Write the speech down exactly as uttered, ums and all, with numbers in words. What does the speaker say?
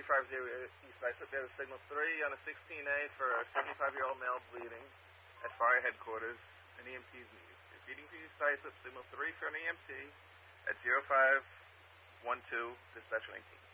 five zero East Islip. There's signal three on a sixteen A for a seventy-five-year-old male bleeding at fire headquarters. An E M T's needed. Repeating to East Islip, signal three for an E M T at zero five one two, dispatch nineteen.